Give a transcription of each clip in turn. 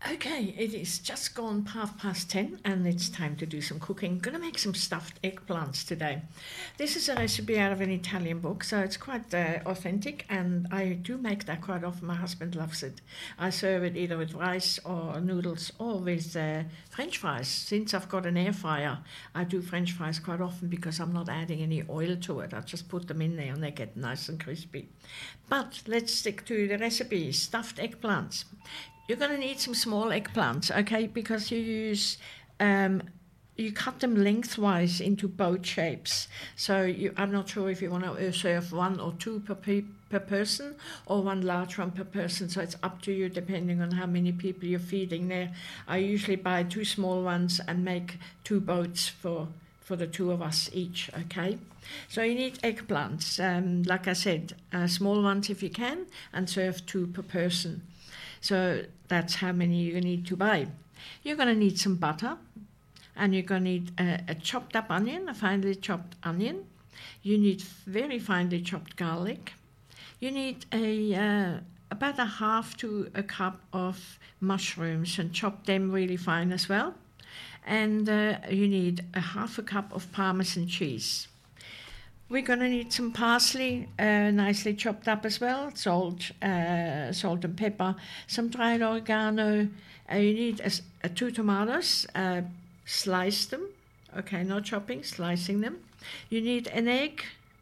Okay, it is just gone 10:30 and it's time to do some cooking. I'm going to make some stuffed eggplants today. This is a recipe out of an Italian book, so it's quite authentic, and I do make that quite often. My husband loves it. I serve it either with rice or noodles or with French fries. Since I've got an air fryer, I do French fries quite often because I'm not adding any oil to it. I just put them in there and they get nice and crispy. But let's stick to the recipe, stuffed eggplants. You're going to need some small eggplants, okay, because you cut them lengthwise into boat shapes. So I'm not sure if you want to serve one or two per person or one large one per person. So it's up to you depending on how many people you're feeding there. I usually buy two small ones and make two boats for the two of us each, okay? So you need eggplants, like I said, small ones if you can, and serve two per person. So that's how many you need to buy. You're going to need some butter, and you're going to need a chopped up onion, a finely chopped onion. You need very finely chopped garlic. You need about a half to a cup of mushrooms, and chop them really fine as well. And you need a half a cup of Parmesan cheese. We're going to need some parsley, nicely chopped up as well, salt and pepper, some dried oregano. You need two tomatoes, slice them, okay, not chopping, slicing them. You need an egg,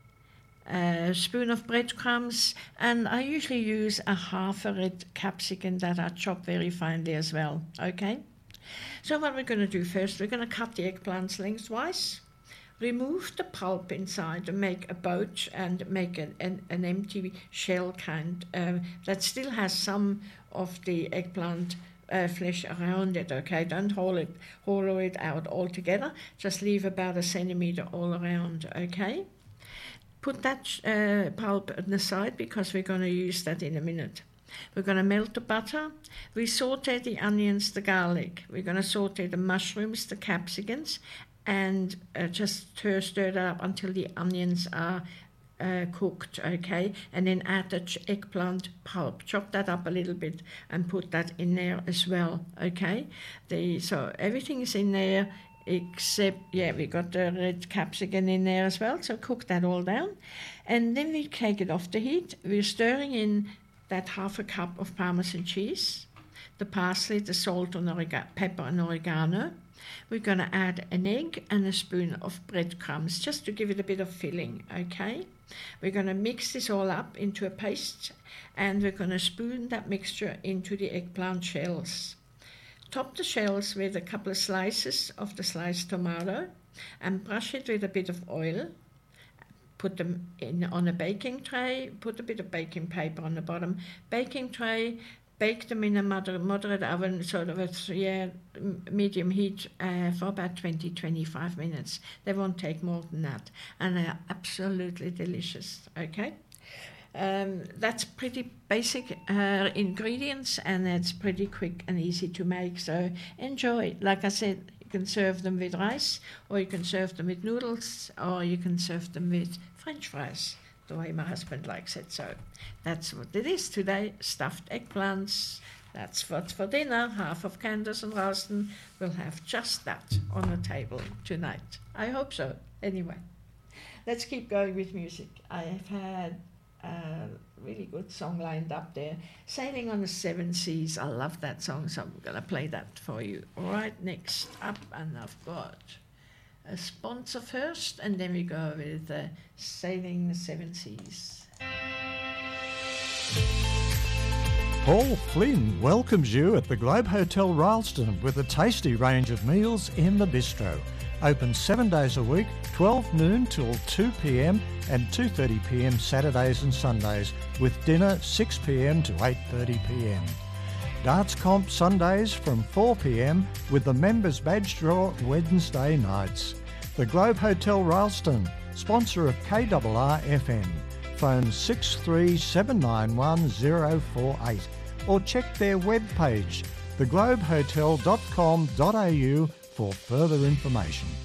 a spoon of breadcrumbs, and I usually use a half a red capsicum that I chop very finely as well, okay? So what we're going to do first, we're going to cut the eggplants lengthwise. Remove the pulp inside and make a boat and make an empty shell kind that still has some of the eggplant flesh around it, okay? Don't hollow it out altogether. Just leave about 1 centimeter all around, okay? Put that pulp on the side because we're going to use that in a minute. We're going to melt the butter. We saute the onions, the garlic. We're going to saute the mushrooms, the capsicums, and just stir that up until the onions are cooked, okay? And then add the eggplant pulp. Chop that up a little bit and put that in there as well, okay? So everything is in there except, we got the red capsicum in there as well, so cook that all down. And then we take it off the heat. We're stirring in that half a cup of Parmesan cheese, the parsley, the salt, and pepper and oregano. We're going to add an egg and a spoon of breadcrumbs just to give it a bit of filling, okay? We're going to mix this all up into a paste, and we're going to spoon that mixture into the eggplant shells. Top the shells with a couple of slices of the sliced tomato and brush it with a bit of oil. Put them on a baking tray, put a bit of baking paper on the bottom, baking tray. Bake them in a moderate oven, sort of a medium heat for about 20-25 minutes. They won't take more than that, and they're absolutely delicious, okay? That's pretty basic ingredients, and it's pretty quick and easy to make, so enjoy. Like I said, you can serve them with rice, or you can serve them with noodles, or you can serve them with French fries, the way my husband likes it. So that's what it is today, stuffed eggplants. That's what's for dinner. Half of Candace and Ralston will have just that on the table tonight. I hope so. Anyway, let's keep going with music. I have had a really good song lined up there, Sailing on the Seven Seas. I love that song, so I'm going to play that for you. All right, next up, and I've got a sponsor first, and then we go with Sailing the Seven Seas. Paul Flynn welcomes you at the Globe Hotel Ralston with a tasty range of meals in the bistro. Open 7 days a week, 12 noon till 2 p.m. and 2:30 p.m. Saturdays and Sundays, with dinner 6 p.m. to 8:30 p.m. Darts comp Sundays from 4 p.m. with the members badge draw Wednesday nights. The Globe Hotel Ralston, sponsor of KRR FM. Phone 63791 or check their webpage, theglobehotel.com.au for further information.